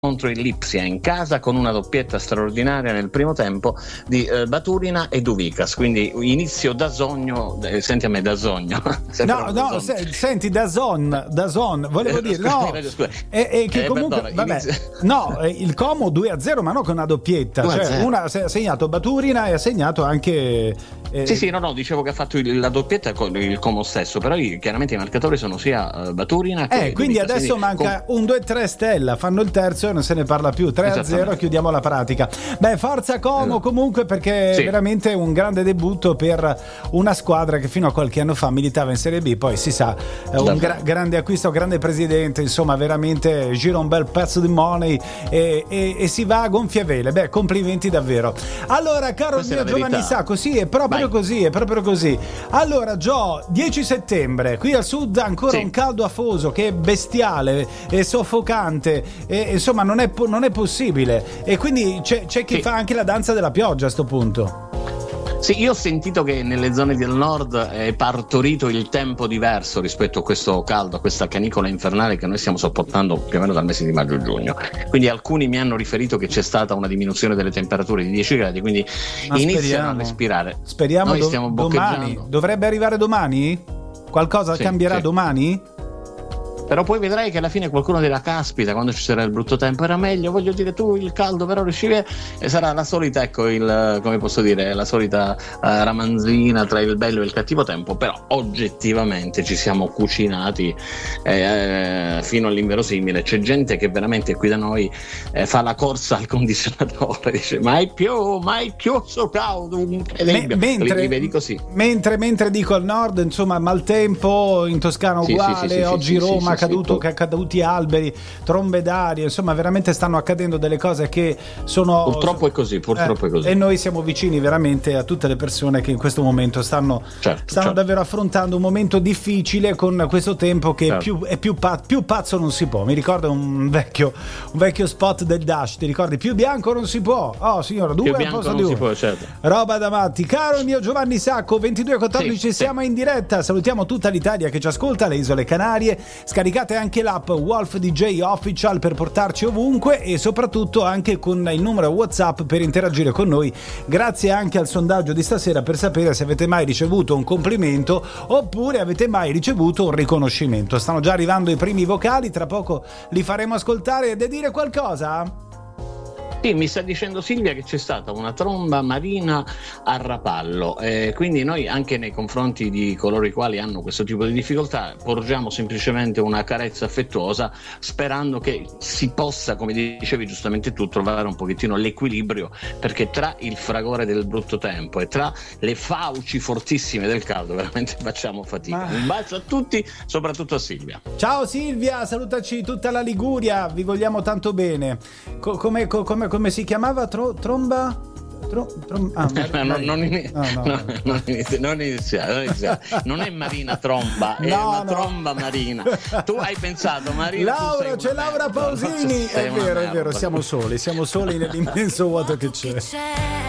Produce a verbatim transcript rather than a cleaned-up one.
contro il Lipsia in casa con una doppietta straordinaria nel primo tempo di eh, Baturina e Duvikas, quindi inizio da sogno, eh, senti a me da sogno. No, no, se, senti da zon, da zon, volevo eh, dire, scusa, no, scusa, scusa. E, e che eh, comunque, perdona, vabbè, inizio... no, il Como due a zero, ma non con una doppietta, cioè una ha segnato Baturina e ha segnato anche... Eh... Sì, sì, no, no, dicevo che ha fatto il, la doppietta con il Como stesso, però i, chiaramente i marcatori sono sia uh, Baturina che Eh, quindi Duvikas, adesso quindi, manca com... un due tre stella, fanno il terzo e non se ne parla più, tre a zero, chiudiamo la pratica. Beh, forza Como comunque, perché sì, veramente un grande debutto per una squadra che fino a qualche anno fa militava in Serie B, poi si sa, un gra- grande acquisto, grande presidente, insomma veramente gira un bel pezzo di money e, e, e si va a gonfie vele. Beh, complimenti davvero. Allora, caro Questa mio Giovanni Sacco, sì, è proprio Vai. così, è proprio così. Allora, Gio, dieci settembre, qui al sud ancora sì. un caldo afoso che è bestiale, è soffocante, e, insomma non è, non è possibile, e quindi c'è, c'è chi sì. fa anche la danza della pioggia a sto punto. Sì, io ho sentito che nelle zone del nord è partorito il tempo diverso rispetto a questo caldo, a questa canicola infernale che noi stiamo sopportando più o meno dal mese di maggio-giugno. Quindi alcuni mi hanno riferito che c'è stata una diminuzione delle temperature di dieci gradi, quindi Ma iniziano speriamo. a respirare. Speriamo noi do- stiamo domani. Dovrebbe arrivare domani? Qualcosa sì, cambierà sì. domani? Però poi vedrai che alla fine qualcuno dirà: caspita, quando ci sarà il brutto tempo era meglio, voglio dire, tu il caldo però riuscivi a... e sarà la solita, ecco, il, come posso dire, la solita uh, ramanzina tra il bello e il cattivo tempo. Però oggettivamente ci siamo cucinati eh, fino all'inverosimile. C'è gente che veramente qui da noi eh, fa la corsa al condizionatore, dice mai più, mai più so caldo, incredibile. Me, mentre, li, li vedi così. mentre mentre dico al nord, insomma, maltempo, in Toscana uguale, sì, sì, sì, oggi sì, Roma sì, caduto, sì, caduti alberi, trombe d'aria, insomma veramente stanno accadendo delle cose che sono purtroppo è così, purtroppo eh, è così, e noi siamo vicini veramente a tutte le persone che in questo momento stanno, certo, stanno certo. davvero affrontando un momento difficile con questo tempo che certo. più, è più, pa- più pazzo non si può. Mi ricordo un vecchio un vecchio spot del Dash, ti ricordi? Più bianco non si può, oh signora, due al posto di uno, certo. roba da matti. Caro il mio Giovanni Sacco, ventidue e quattordici sì, siamo sì. in diretta, salutiamo tutta l'Italia che ci ascolta, le isole Canarie. Scaricate anche l'app Wolf D J Official per portarci ovunque, e soprattutto anche con il numero WhatsApp per interagire con noi. Grazie anche al sondaggio di stasera per sapere se avete mai ricevuto un complimento oppure avete mai ricevuto un riconoscimento. Stanno già arrivando i primi vocali, tra poco li faremo ascoltare. Ed dire qualcosa? Sì, mi sta dicendo Silvia che c'è stata una tromba marina a Rapallo, eh, quindi noi anche nei confronti di coloro i quali hanno questo tipo di difficoltà porgiamo semplicemente una carezza affettuosa, sperando che si possa, come dicevi giustamente tu, trovare un pochettino l'equilibrio, perché tra il fragore del brutto tempo e tra le fauci fortissime del caldo veramente facciamo fatica. Ma... un bacio a tutti, soprattutto a Silvia. Ciao Silvia, salutaci tutta la Liguria, vi vogliamo tanto bene. Co- come, co- come Come si chiamava? Tro- tromba? Tro- trom- ah, Mar- no, non, in- no, no, no, non iniziare, non iniziare, non iniziare. Non è Marina Tromba, è no, una no. tromba marina. Tu hai pensato, Marina? Laura, c'è Laura Pausini. È vero, è vero, siamo soli, siamo soli nell'immenso vuoto che c'è.